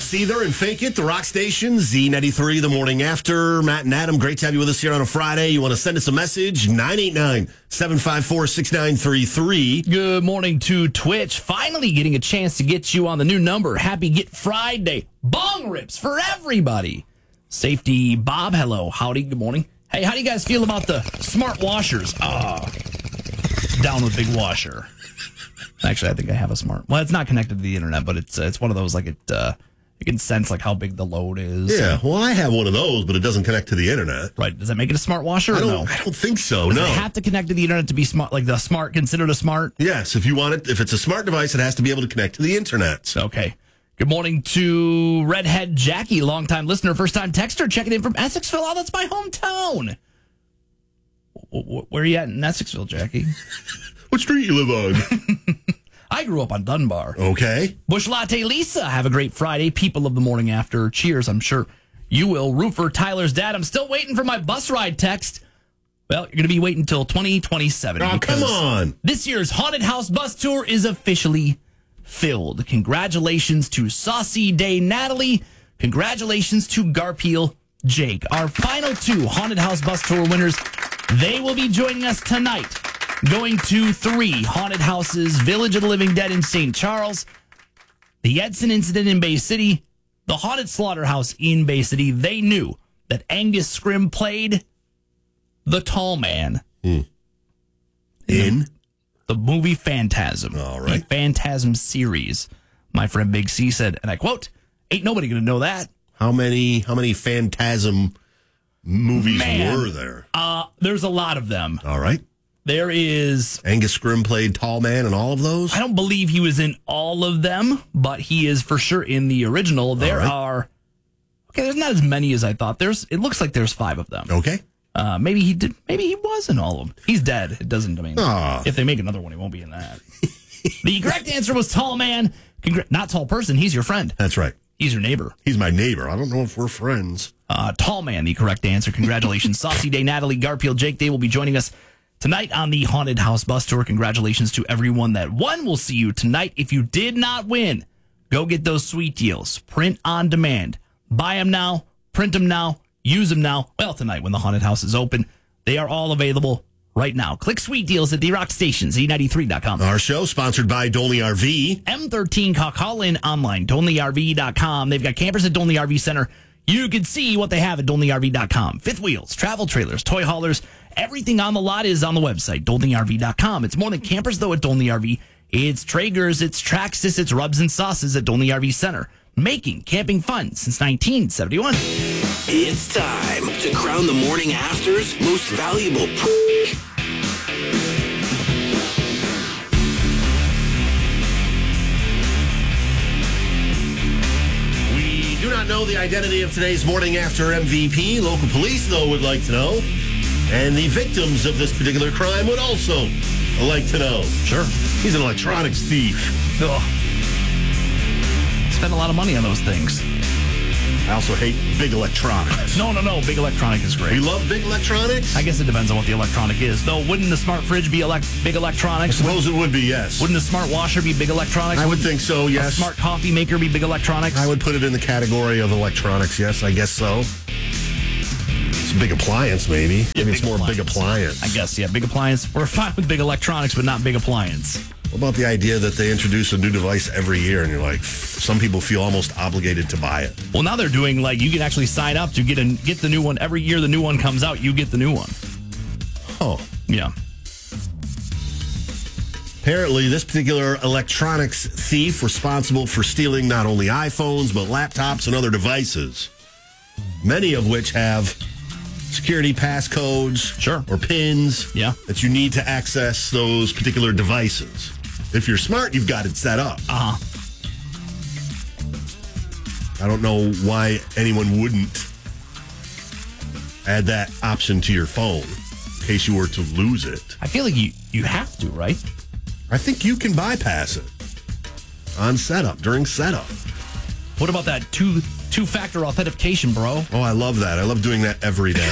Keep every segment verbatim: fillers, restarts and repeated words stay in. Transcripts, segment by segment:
Seether and Fake It, the rock station, Z ninety-three, the morning after. Matt and Adam, great to have you with us here on a Friday. You want to send us a message? nine eight nine, seven five four, six nine three three. Good morning to Twitch. Finally getting a chance to get you on the new number. Happy Get Friday. Bong rips for everybody. Safety Bob, hello. Howdy, good morning. Hey, how do you guys feel about the smart washers? Ah, down with big washer. Actually, I think I have a smart. Well, it's not connected to the internet, but it's uh, it's one of those like it uh, you can sense like how big the load is. Yeah, well, I have one of those, but it doesn't connect to the internet. Right? Does that make it a smart washer? I Or don't. no? I don't think so. Does no. it have to connect to the internet to be smart? Like the smart considered a smart? Yes, if you want it, if it's a smart device, it has to be able to connect to the internet. Okay. Good morning to Redhead Jackie, longtime listener, first time texter, checking in from Essexville. Oh, that's my hometown. Where are you at in Essexville, Jackie? What street you live on? I grew up on Dunbar. Okay. Bush Latte Lisa, have a great Friday. People of the morning after, cheers, I'm sure you will. Roofer Tyler's dad, I'm still waiting for my bus ride text. Well, you're going to be waiting until twenty twenty-seven. Oh, come on. This year's Haunted House Bus Tour is officially filled. Congratulations to Saucy Day Natalie. Congratulations to Garpeel Jake. Our final two Haunted House Bus Tour winners, they will be joining us tonight. Going to three haunted houses, Village of the Living Dead in Saint Charles, the Edson incident in Bay City, the Haunted Slaughterhouse in Bay City. They knew that Angus Scrimm played the tall man hmm. in the, the movie Phantasm. All right. The Phantasm series. My friend Big C said, and I quote, ain't nobody going to know that. How many, how many Phantasm movies Man, were there? Uh, there's a lot of them. All right. There is... Angus Scrimm played Tall Man in all of those? I don't believe he was in all of them, but he is for sure in the original. There right. are... Okay, there's not as many as I thought. There's. It looks like there's five of them. Okay. Uh, maybe he did. Maybe he was in all of them. He's dead. It doesn't, I mean... Aww. If they make another one, he won't be in that. The correct answer was Tall Man. Congr- not Tall Person. He's your friend. That's right. He's your neighbor. He's my neighbor. I don't know if we're friends. Uh, Tall Man, the correct answer. Congratulations. Saucy Day, Natalie, Garpeel, Jake. They will be joining us tonight on the Haunted House Bus Tour. Congratulations to everyone that won. We'll see you tonight. If you did not win, go get those sweet deals. Print on demand. Buy them now. Print them now. Use them now. Well, tonight when the Haunted House is open, they are all available right now. Click sweet deals at the rock station, Z ninety-three dot com. Our show sponsored by Dolney R V. M thirteen call, call in online, Dolney R V dot com. They've got campers at Dolney R V Center. You can see what they have at Dolney R V dot com. Fifth wheels, travel trailers, toy haulers, everything on the lot is on the website, Dolney R V dot com. It's more than campers, though, at Dolney R V. It's Traegers, it's Traxxas, it's Rubs and Sauces at Dolney R V Center. Making camping fun since nineteen seventy-one. It's time to crown the morning after's most valuable p- We do not know the identity of today's morning after M V P. Local police, though, would like to know. And the victims of this particular crime would also like to know. Sure. He's an electronics thief. Ugh. Spend a lot of money on those things. I also hate big electronics. No, no, no. Big electronic is great. You love big electronics? I guess it depends on what the electronic is. Though, wouldn't the smart fridge be elect- big electronics? I suppose it would be, yes. Wouldn't a smart washer be big electronics? I would think so, A yes. smart coffee maker be big electronics? I would put it in the category of electronics, yes, I guess so. It's a big appliance, maybe. Yeah, maybe it's big more big appliance. I guess, yeah, big appliance. We're fine with big electronics, but not big appliance. What about the idea that they introduce a new device every year and you're like, some people feel almost obligated to buy it? Well, now they're doing like you can actually sign up to get a, get the new one every year. The new one comes out, you get the new one. Oh. Yeah. Apparently, this particular electronics thief responsible for stealing not only iPhones, but laptops and other devices, many of which have security passcodes Sure. or pins Yeah. that you need to access those particular devices. If you're smart, you've got it set up. Uh-huh. I don't know why anyone wouldn't add that option to your phone in case you were to lose it. I feel like you, you have to, right? I think you can bypass it on setup, during setup. What about that two two-factor authentication, bro? Oh, I love that. I love doing that every day.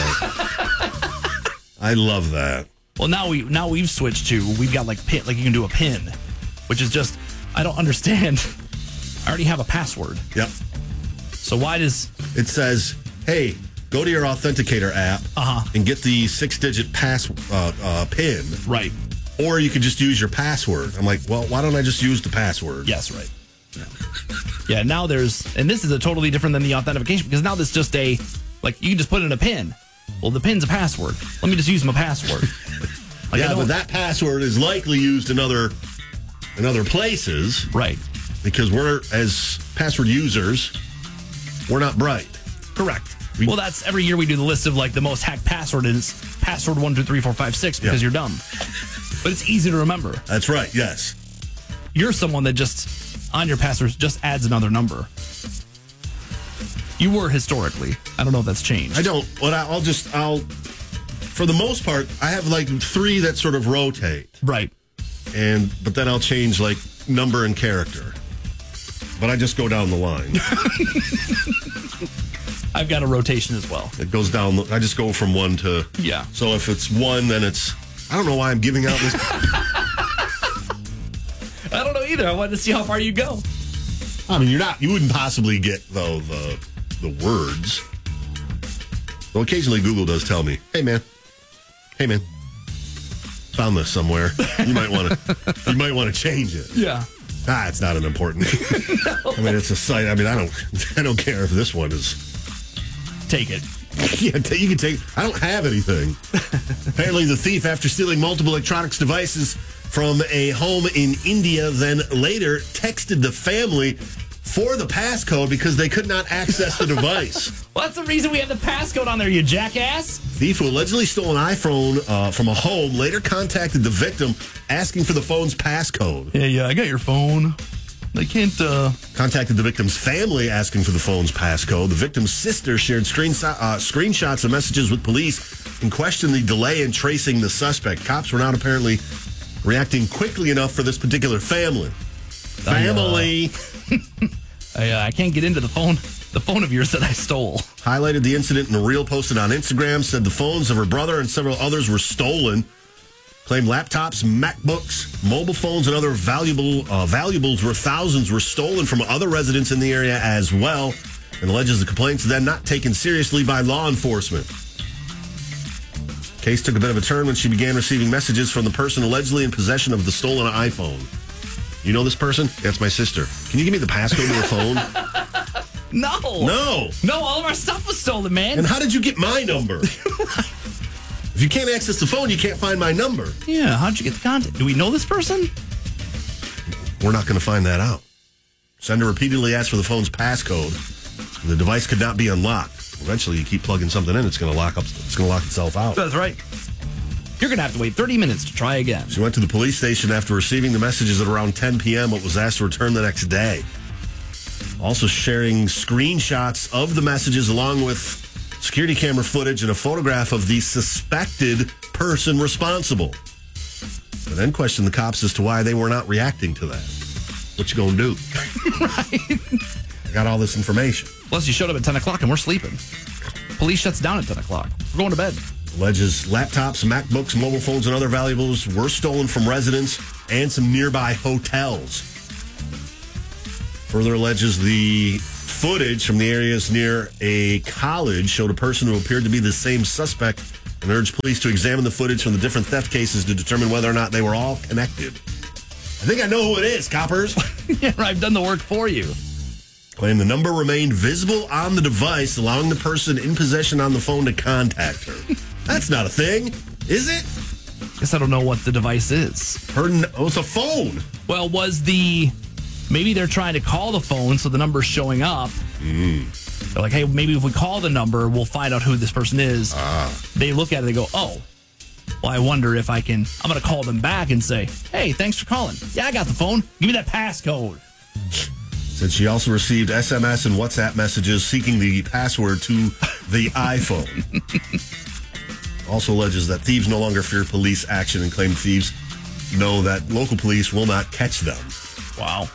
I love that. Well, now we now we've switched to we've got like pin, like you can do a pin, which is just I don't understand. I already have a password. Yep. So why does... It says, hey, go to your Authenticator app Uh-huh. and get the six-digit pass uh, uh, PIN. Right. Or you could just use your password. I'm like, well, why don't I just use the password? Yes, right. Yeah. yeah, now there's... And this is a totally different than the authentication because now this is just a... Like, you can just put in a PIN. Well, the PIN's a password. Let me just use my password. Like, yeah, but that password is likely used in other in other places. Right. Because we're, as password users, we're not bright. Correct. We, well, that's every year we do the list of like the most hacked password and it's password one two three four five six because yeah. you're dumb. But it's easy to remember. That's right. Yes. You're someone that just on your passwords just adds another number. You were historically. I don't know if that's changed. I don't. What I, I'll just I'll. For the most part, I have like three that sort of rotate. Right. And but then I'll change like number and character. But I just go down the line. I've got a rotation as well. It goes down. I just go from one to... Yeah. So if it's one, then it's... I don't know why I'm giving out this... I don't know either. I wanted to see how far you go. I mean, you're not... You wouldn't possibly get, though, the, the words. Well, occasionally Google does tell me, hey, man. Hey, man. Found this somewhere. You might want to... you might want to change it. Yeah. Ah, it's not an important... no. I mean, it's a site. I mean, I don't... I don't care if this one is... Take it. Yeah, you can take... I don't have anything. Apparently, the thief, after stealing multiple electronics devices from a home in India, then later texted the family for the passcode because they could not access the device. Well, that's the reason we had the passcode on there, you jackass. Thief who allegedly stole an iPhone uh, from a home later contacted the victim asking for the phone's passcode. Yeah, yeah, I got your phone. They can't, uh... Contacted the victim's family asking for the phone's passcode. The victim's sister shared screen, uh, screenshots of messages with police and questioned the delay in tracing the suspect. Cops were not apparently reacting quickly enough for this particular family. Family! I, uh, I, uh, I can't get into the phone, the phone of yours that I stole. Highlighted the incident in a reel posted on Instagram, said the phones of her brother and several others were stolen. Claimed laptops, MacBooks, mobile phones, and other valuable uh, valuables worth thousands were stolen from other residents in the area as well, and alleges the complaints then not taken seriously by law enforcement. Case took a bit of a turn when she began receiving messages from the person allegedly in possession of the stolen iPhone. You know this person? That's my sister. Can you give me the passcode to her phone? No. No. No, all of our stuff was stolen, man. And how did you get my number? If you can't access the phone, you can't find my number. Yeah, how'd you get the contact? Do we know this person? We're not going to find that out. Sender repeatedly asked for the phone's passcode. The device could not be unlocked. Eventually, you keep plugging something in, it's going to lock up. It's going to lock itself out. That's right. You're going to have to wait thirty minutes to try again. She went to the police station after receiving the messages at around ten p.m., but was asked to return the next day. Also sharing screenshots of the messages along with security camera footage and a photograph of the suspected person responsible. And then questioned the cops as to why they were not reacting to that. What you gonna do? Right. I got all this information. Plus, you showed up at ten o'clock and we're sleeping. Police shuts down at ten o'clock. We're going to bed. Alleges laptops, MacBooks, mobile phones, and other valuables were stolen from residents and some nearby hotels. Further alleges the footage from the areas near a college showed a person who appeared to be the same suspect and urged police to examine the footage from the different theft cases to determine whether or not they were all connected. I think I know who it is, coppers. Yeah, I've done the work for you. Claimed the number remained visible on the device, allowing the person in possession on the phone to contact her. That's not a thing, is it? Guess I don't know what the device is. Her, oh, it's a phone. Well, was the... Maybe they're trying to call the phone, so the number's showing up. Mm. They're like, hey, maybe if we call the number, we'll find out who this person is. Ah. They look at it, they go, oh, well, I wonder if I can... I'm going to call them back and say, hey, thanks for calling. Yeah, I got the phone. Give me that passcode. Said she also received S M S and WhatsApp messages seeking the password to the iPhone. Also alleges that thieves no longer fear police action and claim thieves know that local police will not catch them. Wow.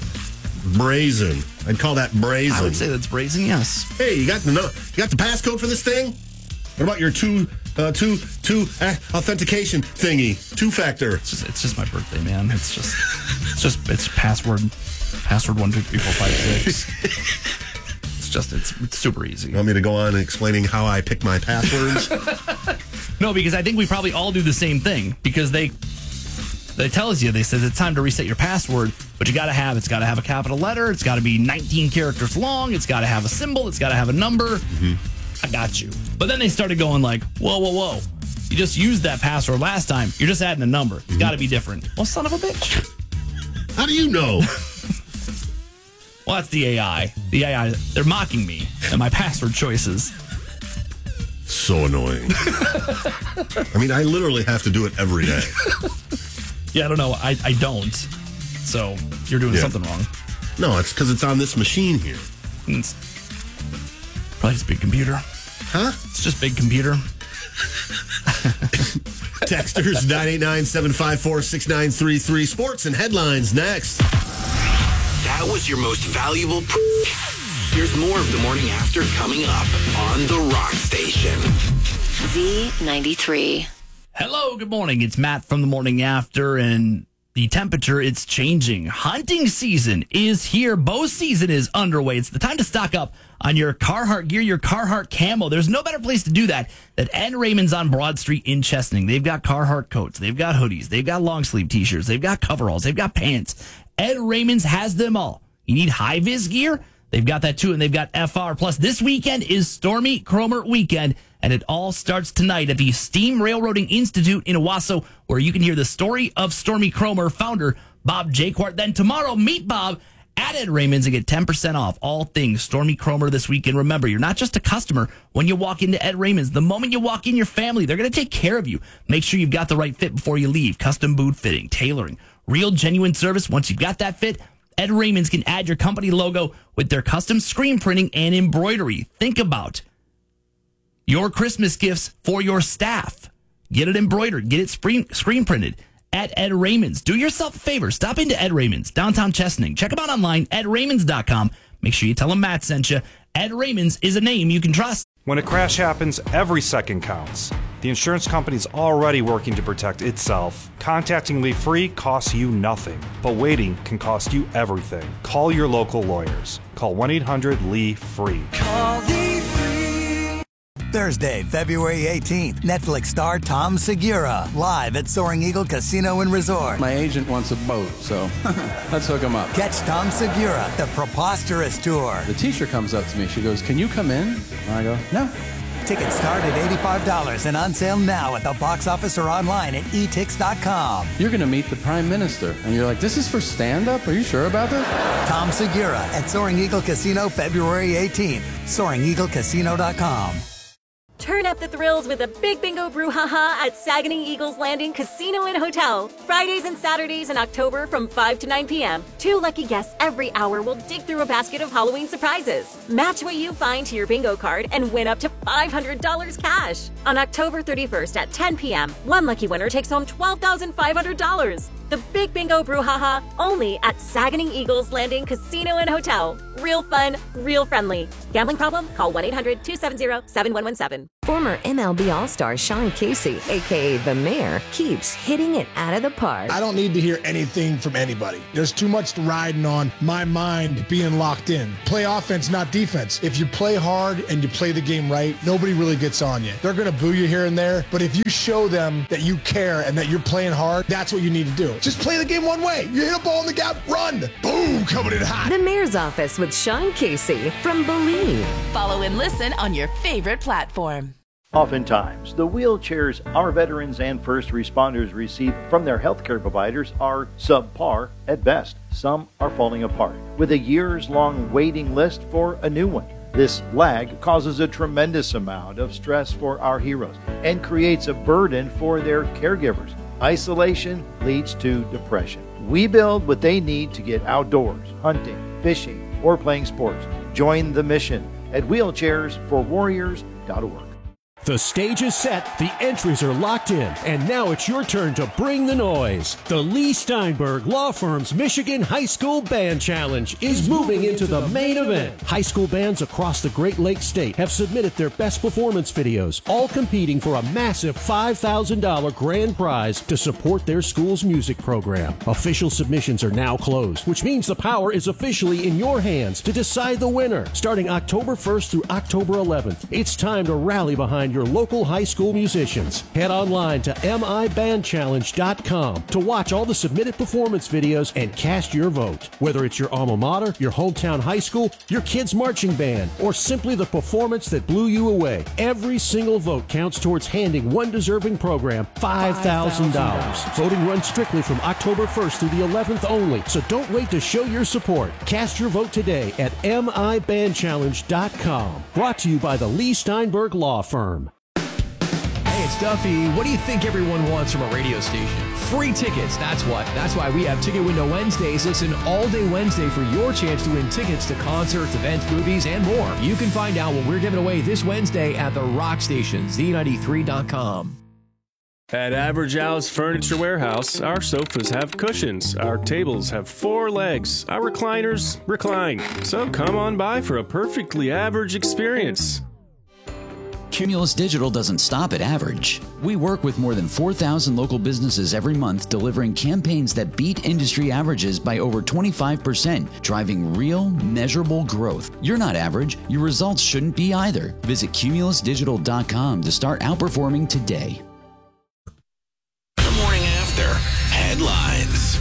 Brazen. I'd call that brazen. I would say that's brazen, yes. Hey, you got the no, you got the passcode for this thing? What about your two uh, two two uh, authentication thingy, two factor? It's just it's just my birthday, man. It's just it's just it's password password one two three four five six. It's It's just, it's, it's super easy. You want me to go on explaining how I pick my passwords? No, because I think we probably all do the same thing. Because they they tells you, they says it's time to reset your password, but you got to have, it's got to have a capital letter, it's got to be nineteen characters long, it's got to have a symbol, it's got to have a number. Mm-hmm. I got you. But then they started going like, whoa, whoa, whoa. You just used that password last time. You're just adding a number. It's mm-hmm. got to be different. Well, son of a bitch. How do you know? Well, that's the A I. The A I, they're mocking me and my password choices. So annoying. I mean, I literally have to do it every day. Yeah, I don't know. I, I don't. So you're doing yeah. something wrong. No, it's because it's on this machine here. It's probably just big computer. Huh? It's just big computer. Texters nine eight nine, seven five four, six nine three three. Sports and headlines next. That was your most valuable. Pr- Here's more of the morning after coming up on the Rock Station. Z ninety-three. Hello, good morning. It's Matt from the morning after, and the temperature, it's changing. Hunting season is here. Bow season is underway. It's the time to stock up on your Carhartt gear, your Carhartt camo. There's no better place to do that than Ed Raymond's on Broad Street in Chesaning. They've got Carhartt coats. They've got hoodies. They've got long sleeve t-shirts. They've got coveralls. They've got pants. Ed Raymond's has them all. You need high-vis gear? They've got that too, and they've got F R. Plus, this weekend is Stormy Cromer weekend, and it all starts tonight at the Steam Railroading Institute in Owasso, where you can hear the story of Stormy Cromer founder Bob Jaquart. Then tomorrow, meet Bob at Ed Raymond's and get ten percent off all things Stormy Cromer this weekend. Remember, you're not just a customer when you walk into Ed Raymond's. The moment you walk in, your family, they're going to take care of you. Make sure you've got the right fit before you leave. Custom boot fitting, tailoring, real genuine service. Once you've got that fit, Ed Raymond's can add your company logo with their custom screen printing and embroidery. Think about your Christmas gifts for your staff. Get it embroidered. Get it screen, screen printed at Ed Raymond's. Do yourself a favor. Stop into Ed Raymond's, downtown Chesaning. Check them out online, ed raymonds dot com. Make sure you tell them Matt sent you. Ed Raymond's is a name you can trust. When a crash happens, every second counts. The insurance company's already working to protect itself. Contacting Lee Free costs you nothing, but waiting can cost you everything. Call your local lawyers. Call one eight hundred L E E F R E E. Call Lee Free. Thursday, February eighteenth, Netflix star Tom Segura, live at Soaring Eagle Casino and Resort. My agent wants a boat, so let's hook him up. Catch Tom Segura, the Preposterous Tour. The teacher comes up to me. She goes, "Can you come in?" And I go, "No." Tickets start at eighty-five dollars and on sale now at the box office or online at e tix dot com. You're going to meet the Prime Minister, and you're like, "This is for stand-up? Are you sure about this?" Tom Segura at Soaring Eagle Casino, February eighteenth. soaring eagle casino dot com. Turn up the thrills with a Big Bingo Brouhaha at Saganing Eagles Landing Casino and Hotel. Fridays and Saturdays in October from five to nine p.m. Two lucky guests every hour will dig through a basket of Halloween surprises. Match what you find to your bingo card and win up to five hundred dollars cash. On October thirty-first at ten p.m., one lucky winner takes home twelve thousand five hundred dollars. The Big Bingo Brouhaha, only at Saganing Eagles Landing Casino and Hotel. Real fun, real friendly. Gambling problem? Call one eight hundred two seven zero seven one one seven. Former M L B All-Star Sean Casey, a k a. The Mayor, keeps hitting it out of the park. I don't need to hear anything from anybody. There's too much riding on my mind being locked in. Play offense, not defense. If you play hard and you play the game right, nobody really gets on you. They're going to boo you here and there, but if you show them that you care and that you're playing hard, that's what you need to do. Just play the game one way. You hit a ball in the gap, run. Boom, coming in hot. The Mayor's Office with Sean Casey from Believe. Follow and listen on your favorite platform. Oftentimes, the wheelchairs our veterans and first responders receive from their healthcare providers are subpar at best. Some are falling apart, with a years-long waiting list for a new one. This lag causes a tremendous amount of stress for our heroes and creates a burden for their caregivers. Isolation leads to depression. We build what they need to get outdoors, hunting, fishing, or playing sports. Join the mission at wheelchairs for warriors dot org. The stage is set, the entries are locked in, and now it's your turn to bring the noise. The Lee Steinberg Law Firm's Michigan High School Band Challenge is moving into the main event. High school bands across the Great Lakes state have submitted their best performance videos, all competing for a massive five thousand dollars grand prize to support their school's music program. Official submissions are now closed, which means the power is officially in your hands to decide the winner. Starting October first through October eleventh, it's time to rally behind your local high school musicians. Head online to m i band challenge dot com to watch all the submitted performance videos and cast your vote. Whether it's your alma mater, your hometown high school, your kid's marching band, or simply the performance that blew you away, every single vote counts towards handing one deserving program five thousand dollars. Voting runs strictly from October first through the eleventh only, so don't wait to show your support. Cast your vote today at m i band challenge dot com. Brought to you by the Lee Steinberg Law Firm. Hey, it's Duffy. What do you think everyone wants from a radio station? Free tickets, that's what. That's why we have Ticket Window Wednesdays. It's an all-day Wednesday for your chance to win tickets to concerts, events, movies, and more. You can find out what we're giving away this Wednesday at the Rock Station, Z ninety-three dot com. At Average Al's Furniture Warehouse, our sofas have cushions, our tables have four legs, our recliners recline. So come on by for a perfectly average experience. Cumulus Digital doesn't stop at average. We work with more than four thousand local businesses every month, delivering campaigns that beat industry averages by over twenty-five percent, driving real, measurable growth. You're not average. Your results shouldn't be either. Visit cumulus digital dot com to start outperforming today. The morning after headlines.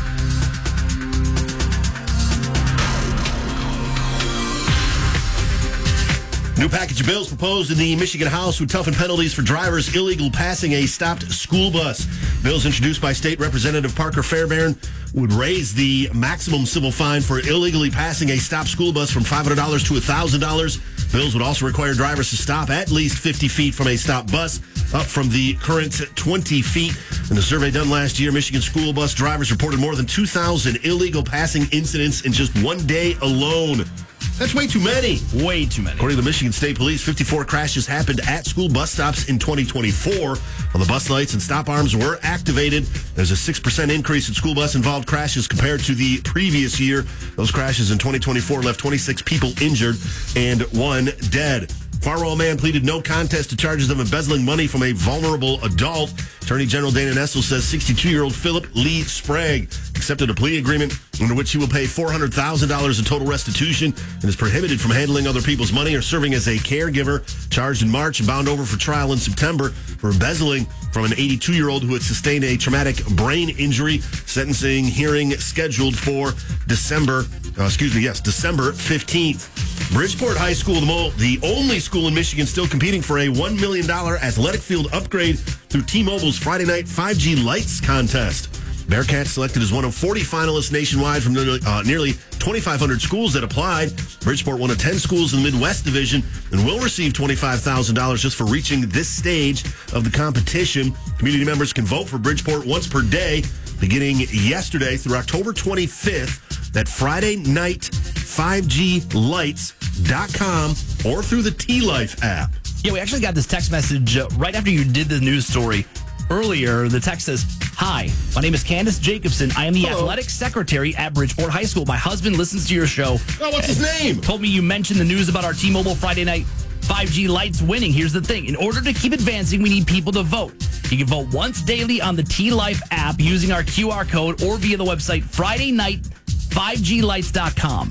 New package of bills proposed in the Michigan House would toughen penalties for drivers illegal passing a stopped school bus. Bills introduced by State Representative Parker Fairbairn would raise the maximum civil fine for illegally passing a stopped school bus from five hundred dollars to one thousand dollars. Bills would also require drivers to stop at least fifty feet from a stopped bus, up from the current twenty feet. In a survey done last year, Michigan school bus drivers reported more than two thousand illegal passing incidents in just one day alone. That's way too many. Way too many. According to the Michigan State Police, fifty-four crashes happened at school bus stops in twenty twenty-four. While the bus lights and stop arms were activated, there's a six percent increase in school bus-involved crashes compared to the previous year. Those crashes in twenty twenty-four left twenty-six people injured and one dead. Farwell man pleaded no contest to charges of embezzling money from a vulnerable adult. Attorney General Dana Nessel says sixty-two-year-old Philip Lee Sprague accepted a plea agreement under which he will pay four hundred thousand dollars in total restitution and is prohibited from handling other people's money or serving as a caregiver. Charged in March and bound over for trial in September for embezzling from an eighty-two-year-old who had sustained a traumatic brain injury. Sentencing hearing scheduled for December, uh, excuse me, yes, December fifteenth. Bridgeport High School, the, mo- the only school in Michigan still competing for a one million dollars athletic field upgrade through T-Mobile's Friday night five G Lights contest. Bearcats selected as one of forty finalists nationwide from nearly, uh, nearly twenty-five hundred schools that applied. Bridgeport, one of ten schools in the Midwest Division, and will receive twenty-five thousand dollars just for reaching this stage of the competition. Community members can vote for Bridgeport once per day, beginning yesterday through October twenty-fifth at Friday night five G lights dot com or through the T-Life app. Yeah, we actually got this text message uh, right after you did the news story. Earlier, the text says, "Hi, my name is Candace Jacobson. I am the Hello. athletic secretary at Bridgeport High School. My husband listens to your show. Oh, what's his name? Told me you mentioned the news about our T-Mobile Friday night five G lights winning. Here's the thing. In order to keep advancing, we need people to vote. You can vote once daily on the T-Life app using our Q R code or via the website Friday night five G lights dot com.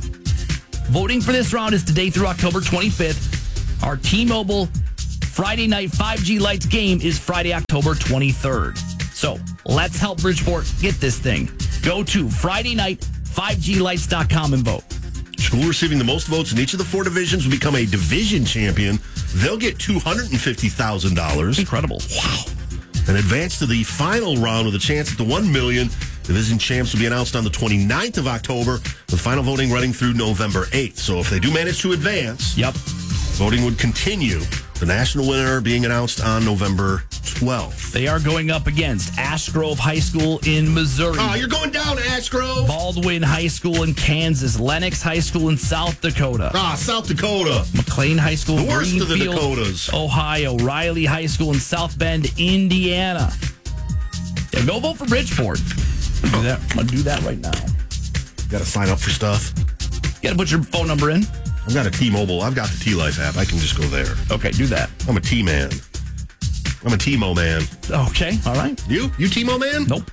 Voting for this round is today through October twenty-fifth. Our T-Mobile Friday night five G lights game is Friday, October twenty-third. So let's help Bridgeport get this thing. Go to Friday night five G lights dot com and vote. School receiving the most votes in each of the four divisions will become a division champion. They'll get two hundred fifty thousand dollars. Incredible. Wow. And advance to the final round with a chance at the one million dollars. Division champs will be announced on the twenty-ninth of October, with final voting running through November eighth. So if they do manage to advance, yep, voting would continue. The national winner being announced on November August twelfth. They are going up against Ash Grove High School in Missouri. Oh, you're going down to Ash Grove? Baldwin High School in Kansas. Lennox High School in South Dakota. Ah, South Dakota. McLean High School, the worst Greenfield, of the Dakotas. Ohio. Riley High School in South Bend, Indiana. Yeah, go vote for Bridgeport. I'm gonna do that, I'm gonna do that right now. Got to sign up for stuff. You got to put your phone number in. I've got a T-Mobile. I've got the T-Life app. I can just go there. Okay, do that. I'm a T-man. I'm a T-Mo man. Okay, all right. You? You T-Mo man? Nope.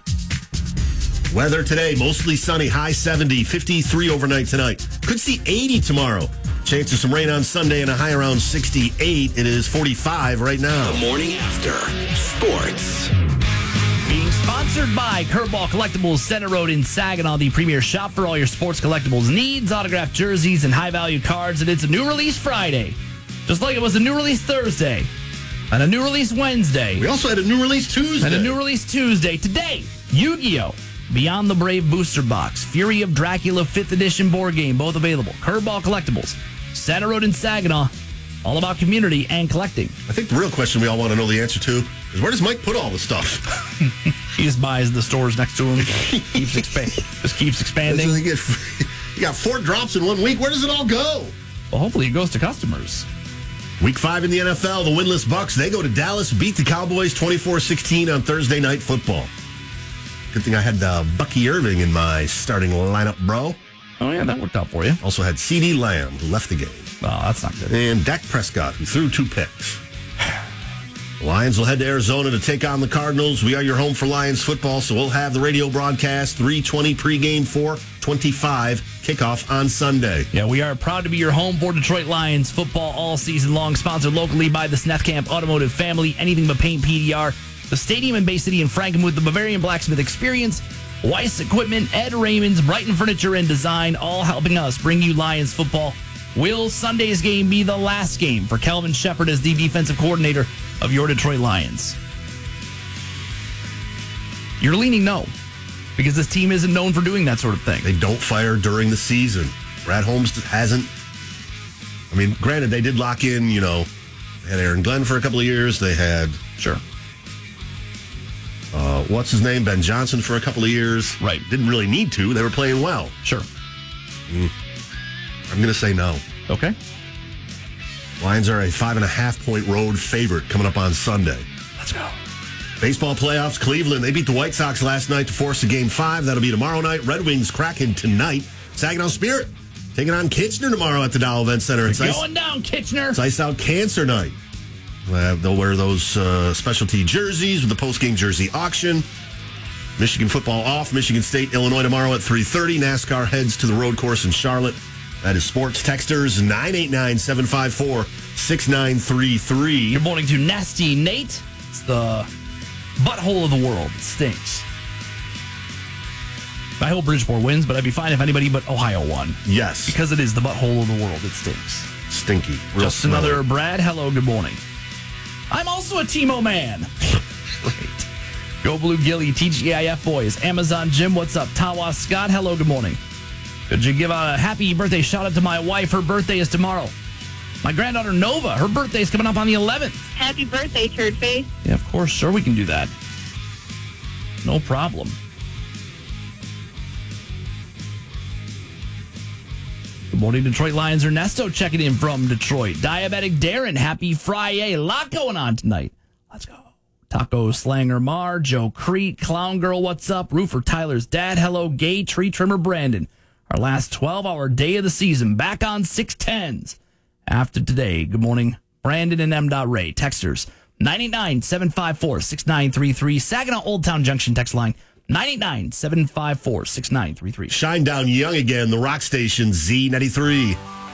Weather today, mostly sunny, high seventy, fifty-three overnight tonight. Could see eighty tomorrow. Chance of some rain on Sunday and a high around sixty-eight. It is forty-five right now. The morning after. Sports. Being sponsored by Curveball Collectibles, Center Road in Saginaw, the premier shop for all your sports collectibles needs, autographed jerseys, and high-value cards. And it's a new release Friday, just like it was a new release Thursday, and a new release Wednesday. We also had a new release Tuesday. And a new release Tuesday. Today, Yu-Gi-Oh! Beyond the Brave Booster Box, Fury of Dracula fifth Edition board game, both available. Curveball Collectibles, Center Road in Saginaw, all about community and collecting. I think the real question we all want to know the answer to is where does Mike put all the stuff? He just buys the stores next to him. keeps expa- just keeps expanding. You get, you got four drops in one week. Where does it all go? Well, hopefully it goes to customers. Week five in the N F L, the winless Bucks, they go to Dallas, beat the Cowboys twenty-four sixteen on Thursday Night Football. Good thing I had uh, Bucky Irving in my starting lineup, bro. Oh, yeah, that worked out for you. Also had CeeDee Lamb, who left the game. Oh, that's not good. And Dak Prescott, who threw two picks. The Lions will head to Arizona to take on the Cardinals. We are your home for Lions football, so we'll have the radio broadcast, three twenty pregame, four twenty-five kickoff on Sunday. Yeah, we are proud to be your home for Detroit Lions football all season long, sponsored locally by the Snethkamp Automotive Family, Anything But Paint P D R, the Stadium in Bay City in Frankenmuth, the Bavarian Blacksmith Experience, Weiss Equipment, Ed Raymond's, Brighton Furniture and Design, all helping us bring you Lions football. Will Sunday's game be the last game for Kelvin Shepard as the defensive coordinator of your Detroit Lions? You're leaning no, because this team isn't known for doing that sort of thing. They don't fire during the season. Brad Holmes hasn't. I mean, granted, they did lock in, you know, they had Aaron Glenn for a couple of years. They had... Sure. Uh, what's his name? Ben Johnson for a couple of years. Right. Didn't really need to. They were playing well. Sure. Mm. I'm going to say no. Okay. Lions are a five and a half point road favorite coming up on Sunday. Let's go. Baseball playoffs, Cleveland. They beat the White Sox last night to force a game five. That'll be tomorrow night. Red Wings Kraken tonight. Saginaw Spirit taking on Kitchener tomorrow at the Dow Event Center. It's going ice, down, Kitchener. It's Ice Out Cancer Night. Uh, they'll wear those uh, specialty jerseys with the post-game jersey auction. Michigan football off. Michigan State, Illinois tomorrow at three thirty. NASCAR heads to the road course in Charlotte. That is sports. Texters nine eight nine, seven five four, six nine three three. Good morning to Nasty Nate. It's the butthole of the world. It stinks. I hope Bridgeport wins, but I'd be fine if anybody but Ohio won. Yes. Because it is the butthole of the world. It stinks. Stinky. Real Just smelly. another Brad. Hello, good morning. I'm also a T-Mo man. Great. Go Blue Gilly, T G I F boys. Amazon Jim, what's up? Tawa Scott, hello, good morning. Could you give a happy birthday shout out to my wife? Her birthday is tomorrow. My granddaughter Nova, her birthday is coming up on the eleventh. Happy birthday, turd face. Yeah, of course, sure we can do that. No problem. Good morning, Detroit Lions. Ernesto checking in from Detroit. Diabetic Darren, happy Friday. A lot going on tonight. Let's go. Taco Slanger Mar, Joe Crete, Clown Girl, what's up? Roofer Tyler's dad, hello. Gay Tree Trimmer Brandon. Our last twelve-hour day of the season, back on six tens. After today, good morning, Brandon and M. Ray. Texters, nine eight nine, seven five four, six nine three three. Saginaw Old Town Junction text line, nine eight nine, seven five four, six nine three three. Shine down young again, the rock station Z ninety-three.